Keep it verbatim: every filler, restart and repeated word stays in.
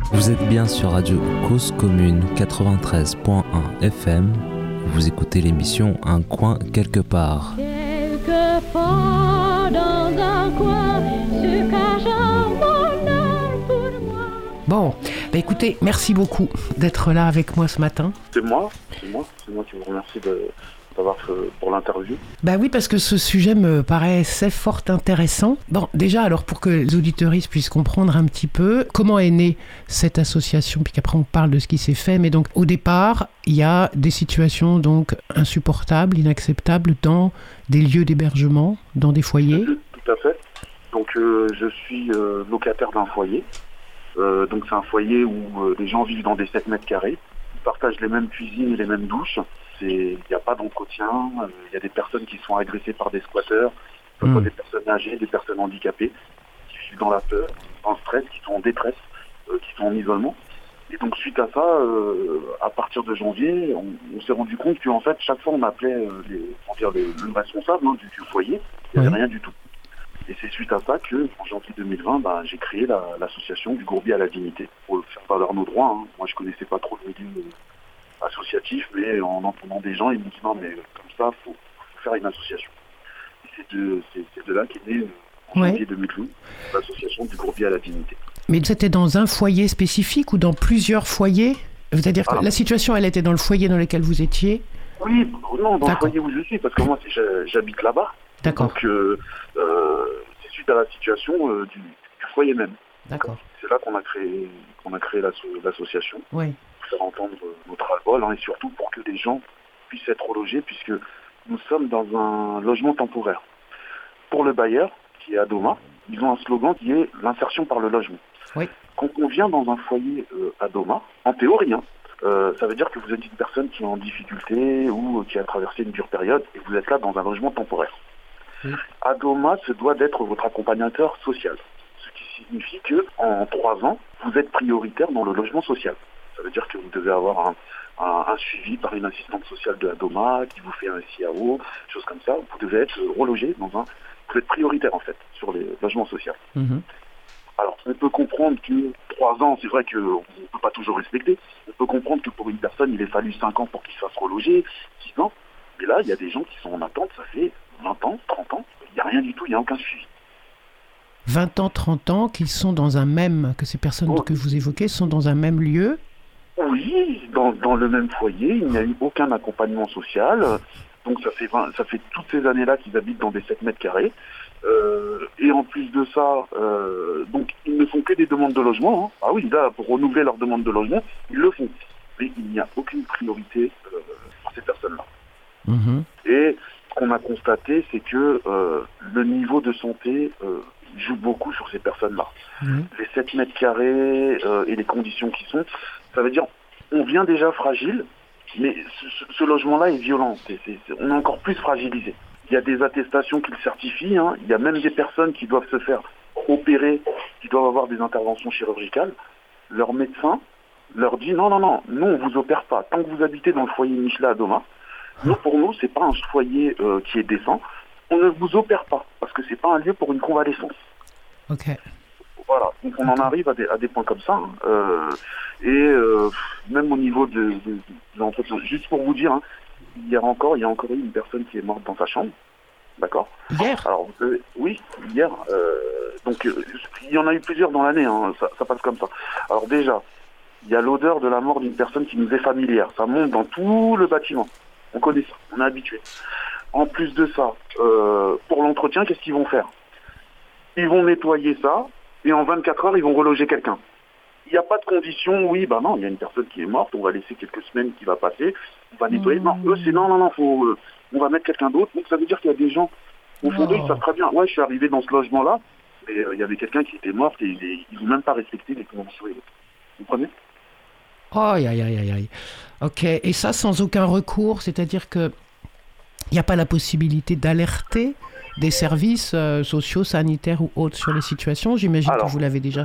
Vous êtes bien sur Radio Cause Commune quatre-vingt-treize point un F M. Vous écoutez l'émission Un coin quelque part. Quelquefois dans un coin se cache un bonheur pour moi. Bon, bah écoutez, merci beaucoup d'être là avec moi ce matin. C'est moi, c'est moi, c'est moi qui vous remercie de... d'avoir fait pour l'interview. Bah oui, parce que ce sujet me paraissait fort intéressant. Bon, déjà, alors pour que les auditeuristes puissent comprendre un petit peu comment est née cette association, puis qu'après on parle de ce qui s'est fait. Mais donc, au départ, il y a des situations donc insupportables, inacceptables dans des lieux d'hébergement, dans des foyers. Tout à fait. Donc, euh, je suis euh, locataire d'un foyer. Euh, donc, c'est un foyer où euh, les gens vivent dans des sept mètres carrés. Ils partagent les mêmes cuisines et les mêmes douches. Il n'y a pas d'entretien, il euh, y a des personnes qui sont agressées par des squatteurs, mmh. des personnes âgées, des personnes handicapées, qui vivent dans la peur, dans le stress, qui sont en détresse, euh, qui sont en isolement. Et donc suite à ça, euh, à partir de janvier, on, on s'est rendu compte qu'en fait, chaque fois on appelait euh, les, dire, les, le responsable hein, du, du foyer, il n'y avait mmh. rien du tout. Et c'est suite à ça que, en janvier deux mille vingt, bah, j'ai créé la, l'association du Gourbier à la dignité, pour faire valoir nos droits. Hein. Moi je connaissais pas trop le milieu associatif, mais en entendant des gens, ils me disent non mais comme ça, il faut, faut faire une association. Et c'est de, c'est, c'est de là qu'est née en ouais. janvier deux mille douze l'association du Gourbier à la dignité. Mais c'était dans un foyer spécifique ou dans plusieurs foyers ? C'est-à-dire que Alors, la situation, elle était dans le foyer dans lequel vous étiez ? Oui, non, dans D'accord. le foyer où je suis, parce que moi c'est, j'habite là-bas. D'accord. Donc euh, euh, c'est suite à la situation euh, du, du foyer même. D'accord. C'est là qu'on a créé, qu'on a créé l'asso- l'association. Oui. Faire entendre notre ras-le-bol hein, et surtout pour que les gens puissent être relogés puisque nous sommes dans un logement temporaire. Pour le bailleur, qui est Adoma, ils ont un slogan qui est l'insertion par le logement. Oui. Quand on vient dans un foyer euh, Adoma, en théorie, hein, euh, ça veut dire que vous êtes une personne qui est en difficulté ou euh, qui a traversé une dure période et vous êtes là dans un logement temporaire. Oui. Adoma se doit d'être votre accompagnateur social. Ce qui signifie que en trois ans, vous êtes prioritaire dans le logement social. Ça veut dire que vous devez avoir un, un, un suivi par une assistante sociale de Adoma qui vous fait un C A O, choses comme ça. Vous devez être relogé dans un... Vous êtes prioritaire en fait sur les logements sociaux. Mm-hmm. Alors, on peut comprendre que trois ans, c'est vrai qu'on ne peut pas toujours respecter. On peut comprendre que pour une personne, il a fallu cinq ans pour qu'il se fasse reloger, six ans. Mais là, il y a des gens qui sont en attente, ça fait vingt ans, trente ans. Il n'y a rien du tout, il n'y a aucun suivi. vingt ans, trente ans, qu'ils sont dans un même... Que ces personnes oh. que vous évoquez sont dans un même lieu ? Oui, dans, dans le même foyer, il n'y a eu aucun accompagnement social. Donc ça fait, vingt, ça fait toutes ces années-là qu'ils habitent dans des sept mètres carrés. Euh, et en plus de ça, euh, donc ils ne font que des demandes de logement. Hein. Ah oui, là, pour renouveler leur demande de logement, ils le font. Mais il n'y a aucune priorité euh, pour ces personnes-là. Mmh. Et ce qu'on a constaté, c'est que euh, le niveau de santé euh, joue beaucoup sur ces personnes-là. Mmh. Les sept mètres carrés euh, et les conditions qui sont... Ça veut dire, on vient déjà fragile, mais ce, ce logement-là est violent. C'est, c'est, c'est, on est encore plus fragilisé. Il y a des attestations qui le certifient. Hein. Il y a même des personnes qui doivent se faire opérer, qui doivent avoir des interventions chirurgicales. Leur médecin leur dit non, non, non, nous on vous opère pas. Tant que vous habitez dans le foyer Michelet à Doma, nous pour nous c'est pas un foyer euh, qui est décent. On ne vous opère pas parce que c'est pas un lieu pour une convalescence. Ok. Voilà, donc on en arrive à des, à des points comme ça. Hein. Euh, et euh, même au niveau de, de, de l'entretien, juste pour vous dire, hein, hier encore, il y a encore eu une personne qui est morte dans sa chambre. D'accord ? Hier ? Alors, vous savez, oui, hier. Euh, donc, euh, il y en a eu plusieurs dans l'année, hein, ça, ça passe comme ça. Alors déjà, il y a l'odeur de la mort d'une personne qui nous est familière. Ça monte dans tout le bâtiment. On connaît ça, on est habitué. En plus de ça, euh, pour l'entretien, qu'est-ce qu'ils vont faire ? Ils vont nettoyer ça. Et en vingt-quatre heures, ils vont reloger quelqu'un. Il n'y a pas de condition, oui, bah non, il y a une personne qui est morte, on va laisser quelques semaines qui va passer, on va nettoyer. Mmh. Non, eux, c'est non, non, non, faut, euh, on va mettre quelqu'un d'autre. Donc ça veut dire qu'il y a des gens, au fond d'eux, ils savent très bien. Ouais, je suis arrivé dans ce logement-là, et euh, il y avait quelqu'un qui était mort, et ils n'ont même pas respecté les conventions. Vous comprenez ? Aïe, aïe, aïe, aïe. Ok, et ça sans aucun recours, c'est-à-dire que il n'y a pas la possibilité d'alerter des services euh, sociaux, sanitaires ou autres sur les situations. J'imagine Alors, que vous l'avez déjà